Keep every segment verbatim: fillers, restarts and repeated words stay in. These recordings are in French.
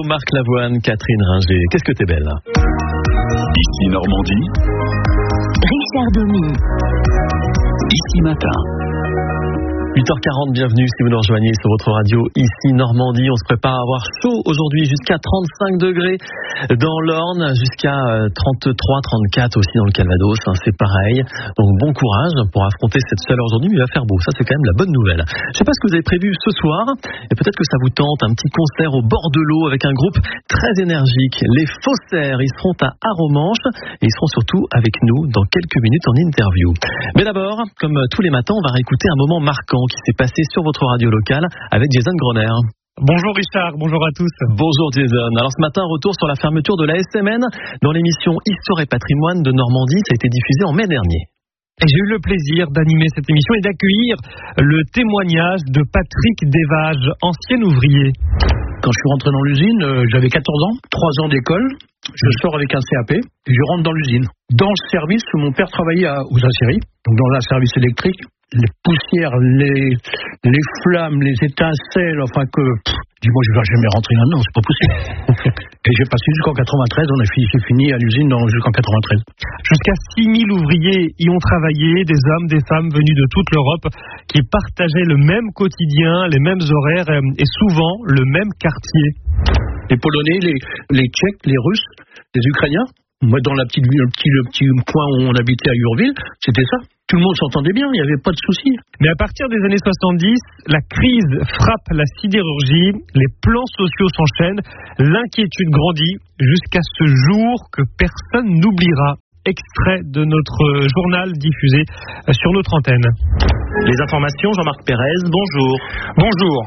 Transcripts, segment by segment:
Marc Lavoine, Catherine Ringer. Qu'est-ce que t'es belle. Ici Normandie. Richard Domy. Ici Matin. huit heures quarante, bienvenue si vous nous rejoignez sur votre radio Ici Normandie. On se prépare à avoir chaud aujourd'hui, jusqu'à trente-cinq degrés dans l'Orne, jusqu'à trente-trois, trente-quatre aussi dans le Calvados, hein, c'est pareil. Donc bon courage pour affronter cette chaleur aujourd'hui, mais il va faire beau, ça c'est quand même la bonne nouvelle. Je sais pas ce que vous avez prévu ce soir, et peut-être que ça vous tente, un petit concert au bord de l'eau avec un groupe très énergique, les Faussaires. Ils seront à Arromanches et ils seront surtout avec nous dans quelques minutes en interview. Mais d'abord, comme tous les matins, on va réécouter un moment marquant qui s'est passé sur votre radio locale avec Jason Groner. Bonjour Richard, bonjour à tous. Bonjour Jason. Alors ce matin, retour sur la fermeture de la S M N dans l'émission Histoire et Patrimoine de Normandie. Ça a été diffusé en mai dernier. Et j'ai eu le plaisir d'animer cette émission et d'accueillir le témoignage de Patrick Desvages, ancien ouvrier. Quand je suis rentré dans l'usine, euh, j'avais quatorze ans, trois ans d'école. Je sors avec un C A P et je rentre dans l'usine. Dans le service où mon père travaillait à, aux aciéries, donc dans un service électrique, les poussières, les, les flammes, les étincelles, enfin que... Pff, dis-moi, je ne vais jamais rentrer là-dedans, c'est pas possible. Et j'ai passé jusqu'en quatre-vingt-treize, on a fini, j'ai fini à l'usine dans, jusqu'en quatre-vingt-treize. Jusqu'à six mille ouvriers y ont travaillé, des hommes, des femmes venus de toute l'Europe qui partageaient le même quotidien, les mêmes horaires et souvent le même quartier. Les Polonais, les, les Tchèques, les Russes, les Ukrainiens. Moi, dans la petite, le, petit, le petit coin où on habitait à Urville, c'était ça. Tout le monde s'entendait bien, il n'y avait pas de soucis. Mais à partir des années soixante-dix, la crise frappe la sidérurgie, les plans sociaux s'enchaînent, l'inquiétude grandit jusqu'à ce jour que personne n'oubliera. Extrait de notre journal diffusé sur notre antenne. Les informations, Jean-Marc Pérez, bonjour. Bonjour.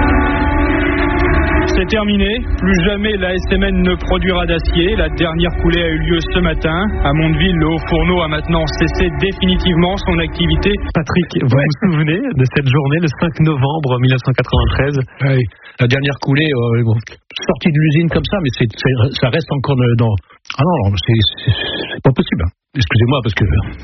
C'est terminé, plus jamais la S M N ne produira d'acier. La dernière coulée a eu lieu ce matin. À Mondeville, le haut fourneau a maintenant cessé définitivement son activité. Patrick, vous ouais. vous souvenez de cette journée, le cinq novembre mille neuf cent quatre-vingt-treize? Oui, la dernière coulée, euh, bon, sortie de l'usine comme ça, mais c'est, c'est, ça reste encore dans... Ah non, c'est, c'est, c'est pas possible. Excusez-moi, parce que...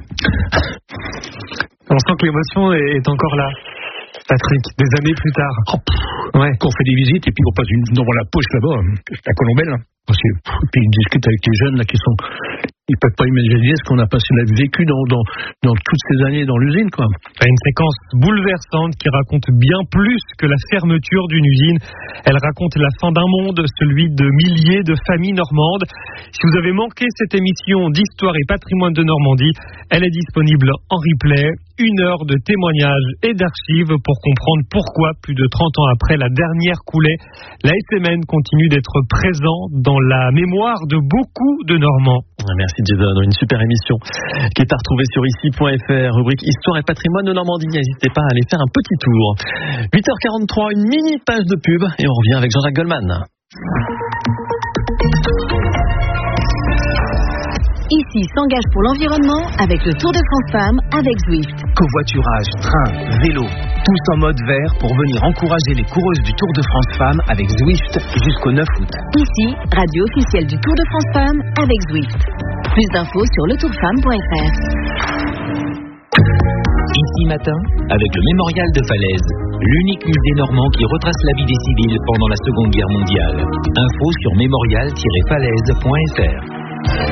On sent que l'émotion est encore là. Patrick, des années plus tard. Oh, pff, ouais. Qu'on fait des visites et puis on passe une, devant la poche là-bas, à Colombelle. Parce que, puis ils discutent avec les jeunes là qui sont... Ils ne peuvent pas imaginer ce qu'on a passé, l'a vécu dans, dans, dans toutes ces années dans l'usine, quoi. Une séquence bouleversante qui raconte bien plus que la fermeture d'une usine. Elle raconte la fin d'un monde, celui de milliers de familles normandes. Si vous avez manqué cette émission d'Histoire et Patrimoine de Normandie, elle est disponible en replay. Une heure de témoignages et d'archives pour comprendre pourquoi, plus de trente ans après la dernière coulée, la S M N continue d'être présent dans la mémoire de beaucoup de Normands. Merci Jason, une super émission qui est à retrouver sur ici point f r, rubrique Histoire et Patrimoine de Normandie. N'hésitez pas à aller faire un petit tour. huit heures quarante-trois, une mini page de pub et on revient avec Jean-Jacques Goldman. Ici s'engage pour l'environnement avec le Tour de France Femmes avec Zwift. Covoiturage, train, vélo, tous en mode vert pour venir encourager les coureuses du Tour de France Femmes avec Zwift jusqu'au neuf août. Ici, radio officielle du Tour de France Femmes avec Zwift. Plus d'infos sur le tour femme point f r. Ici Matin, avec le Mémorial de Falaise, l'unique musée normand qui retrace la vie des civils pendant la Seconde Guerre mondiale. Info sur mémorial tiret falaise point f r.